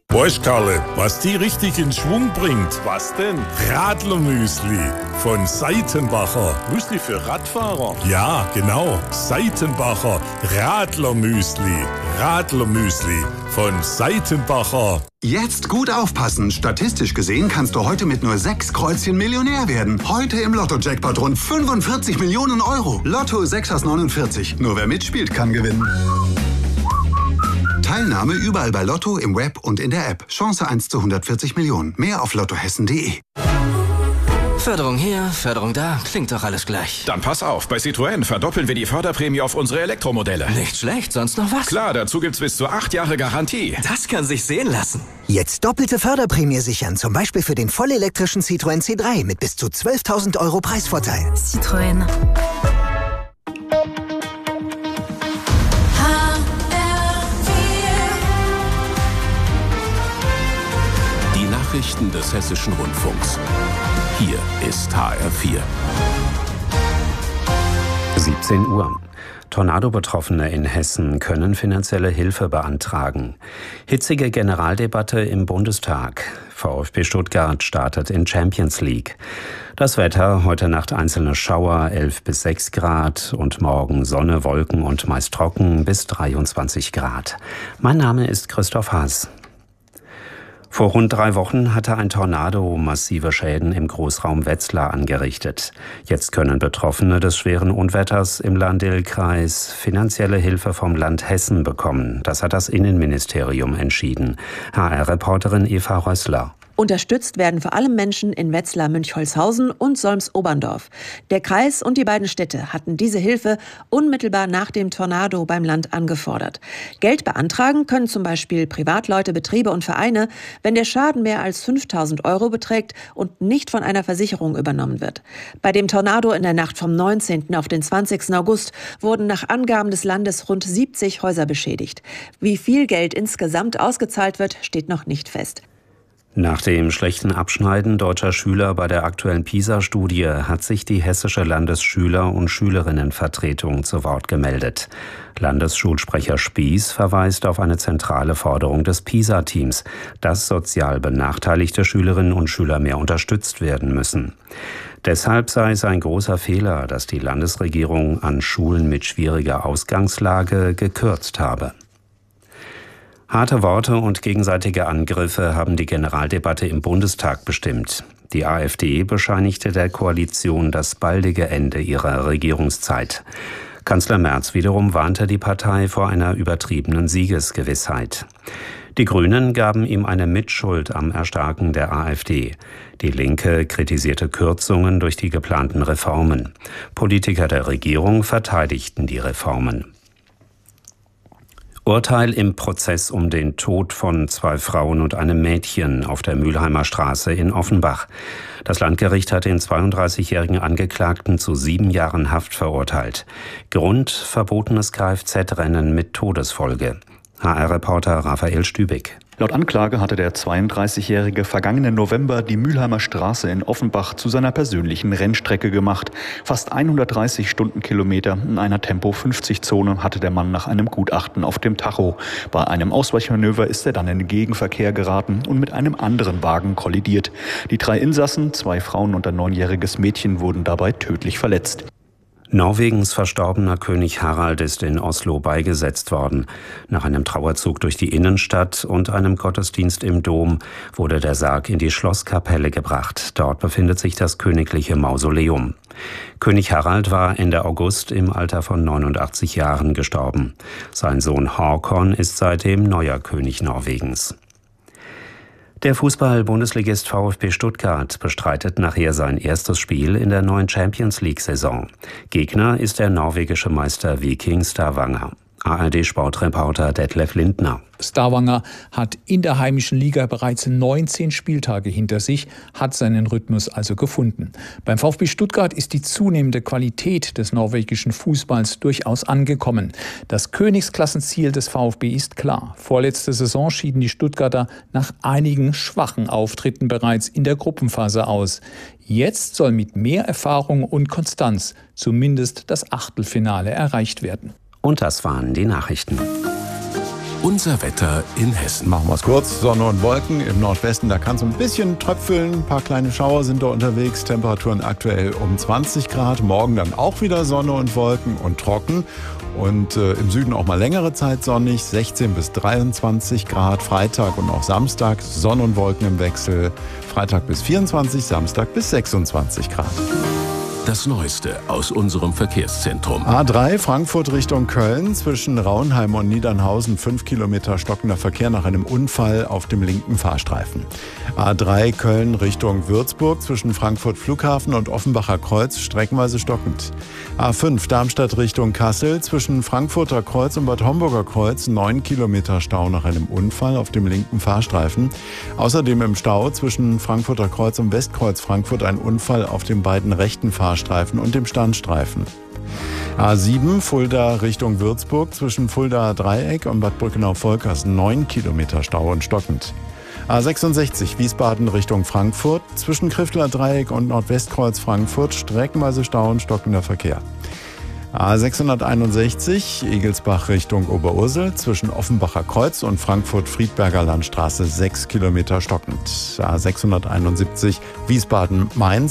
Weißt, Karle, was die richtig in Schwung bringt? Was denn? Radlermüsli von Seitenbacher. Müsli für Radfahrer? Ja, genau. Seitenbacher Radlermüsli. Radlermüsli von Seitenbacher. Jetzt gut aufpassen. Statistisch gesehen kannst du heute mit nur 6 Kreuzchen Millionär werden. Heute im Lotto-Jackpot rund 45 Millionen Euro. Lotto 6 aus 49. Nur wer mitspielt, kann gewinnen. Teilnahme überall bei Lotto, im Web und in der App. Chance 1 zu 140 Millionen. Mehr auf lottohessen.de. Förderung hier, Förderung da. Klingt doch alles gleich. Dann pass auf, bei Citroën verdoppeln wir die Förderprämie auf unsere Elektromodelle. Nicht schlecht, sonst noch was? Klar, dazu gibt's bis zu 8 Jahre Garantie. Das kann sich sehen lassen. Jetzt doppelte Förderprämie sichern, zum Beispiel für den vollelektrischen Citroën C3 mit bis zu 12.000 € Preisvorteil. Citroën. Nachrichten des Hessischen Rundfunks. Hier ist HR4. 17 Uhr. Tornado-Betroffene in Hessen können finanzielle Hilfe beantragen. Hitzige Generaldebatte im Bundestag. VfB Stuttgart startet in Champions League. Das Wetter, heute Nacht einzelne Schauer, 11 bis 6 Grad und morgen Sonne, Wolken und meist trocken bis 23 Grad. Mein Name ist Christoph Haas. Vor rund 3 Wochen hatte ein Tornado massive Schäden im Großraum Wetzlar angerichtet. Jetzt können Betroffene des schweren Unwetters im Lahn-Dill-Kreis finanzielle Hilfe vom Land Hessen bekommen. Das hat das Innenministerium entschieden. HR-Reporterin Eva Rössler. Unterstützt werden vor allem Menschen in Wetzlar-Münchholzhausen und Solms-Oberndorf. Der Kreis und die beiden Städte hatten diese Hilfe unmittelbar nach dem Tornado beim Land angefordert. Geld beantragen können zum Beispiel Privatleute, Betriebe und Vereine, wenn der Schaden mehr als 5.000 € beträgt und nicht von einer Versicherung übernommen wird. Bei dem Tornado in der Nacht vom 19. auf den 20. August wurden nach Angaben des Landes rund 70 Häuser beschädigt. Wie viel Geld insgesamt ausgezahlt wird, steht noch nicht fest. Nach dem schlechten Abschneiden deutscher Schüler bei der aktuellen PISA-Studie hat sich die hessische Landesschüler- und Schülerinnenvertretung zu Wort gemeldet. Landesschulsprecher Spieß verweist auf eine zentrale Forderung des PISA-Teams, dass sozial benachteiligte Schülerinnen und Schüler mehr unterstützt werden müssen. Deshalb sei es ein großer Fehler, dass die Landesregierung an Schulen mit schwieriger Ausgangslage gekürzt habe. Harte Worte und gegenseitige Angriffe haben die Generaldebatte im Bundestag bestimmt. Die AfD bescheinigte der Koalition das baldige Ende ihrer Regierungszeit. Kanzler Merz wiederum warnte die Partei vor einer übertriebenen Siegesgewissheit. Die Grünen gaben ihm eine Mitschuld am Erstarken der AfD. Die Linke kritisierte Kürzungen durch die geplanten Reformen. Politiker der Regierung verteidigten die Reformen. Urteil im Prozess um den Tod von 2 Frauen und einem Mädchen auf der Mülheimer Straße in Offenbach. Das Landgericht hat den 32-jährigen Angeklagten zu 7 Jahren Haft verurteilt. Grund: verbotenes Kfz-Rennen mit Todesfolge. HR-Reporter Raphael Stübig. Laut Anklage hatte der 32-Jährige vergangenen November die Mülheimer Straße in Offenbach zu seiner persönlichen Rennstrecke gemacht. Fast 130 Stundenkilometer in einer Tempo-50-Zone hatte der Mann nach einem Gutachten auf dem Tacho. Bei einem Ausweichmanöver ist er dann in den Gegenverkehr geraten und mit einem anderen Wagen kollidiert. Die 3 Insassen, 2 Frauen und ein 9-jähriges Mädchen, wurden dabei tödlich verletzt. Norwegens verstorbener König Harald ist in Oslo beigesetzt worden. Nach einem Trauerzug durch die Innenstadt und einem Gottesdienst im Dom wurde der Sarg in die Schlosskapelle gebracht. Dort befindet sich das königliche Mausoleum. König Harald war Ende August im Alter von 89 Jahren gestorben. Sein Sohn Håkon ist seitdem neuer König Norwegens. Der Fußball-Bundesligist VfB Stuttgart bestreitet nachher sein erstes Spiel in der neuen Champions-League-Saison. Gegner ist der norwegische Meister Viking Stavanger. ARD-Sportreporter Detlef Lindner. Stavanger hat in der heimischen Liga bereits 19 Spieltage hinter sich, hat seinen Rhythmus also gefunden. Beim VfB Stuttgart ist die zunehmende Qualität des norwegischen Fußballs durchaus angekommen. Das Königsklassenziel des VfB ist klar. Vorletzte Saison schieden die Stuttgarter nach einigen schwachen Auftritten bereits in der Gruppenphase aus. Jetzt soll mit mehr Erfahrung und Konstanz zumindest das Achtelfinale erreicht werden. Und das waren die Nachrichten. Unser Wetter in Hessen. Machen wir es kurz. Sonne und Wolken im Nordwesten. Da kann es ein bisschen tröpfeln. Ein paar kleine Schauer sind da unterwegs. Temperaturen aktuell um 20 Grad. Morgen dann auch wieder Sonne und Wolken und trocken. Und im Süden auch mal längere Zeit sonnig. 16 bis 23 Grad. Freitag und auch Samstag Sonne und Wolken im Wechsel. Freitag bis 24, Samstag bis 26 Grad. Das Neueste aus unserem Verkehrszentrum. A3 Frankfurt Richtung Köln. Zwischen Raunheim und Niedernhausen 5 Kilometer stockender Verkehr nach einem Unfall auf dem linken Fahrstreifen. A3 Köln Richtung Würzburg. Zwischen Frankfurt Flughafen und Offenbacher Kreuz streckenweise stockend. A5 Darmstadt Richtung Kassel. Zwischen Frankfurter Kreuz und Bad Homburger Kreuz 9 Kilometer Stau nach einem Unfall auf dem linken Fahrstreifen. Außerdem im Stau zwischen Frankfurter Kreuz und Westkreuz Frankfurt ein Unfall auf den beiden rechten Fahrstreifen und dem Standstreifen. A7 Fulda Richtung Würzburg. Zwischen Fuldaer Dreieck und Bad Brückenau-Volkers 9 Kilometer Stau und stockend. A66 Wiesbaden Richtung Frankfurt. Zwischen Krifteler Dreieck und Nordwestkreuz Frankfurt streckenweise Stau und stockender Verkehr. A661 Egelsbach Richtung Oberursel. Zwischen Offenbacher Kreuz und Frankfurt-Friedberger Landstraße 6 Kilometer stockend. A671 Wiesbaden-Mainz.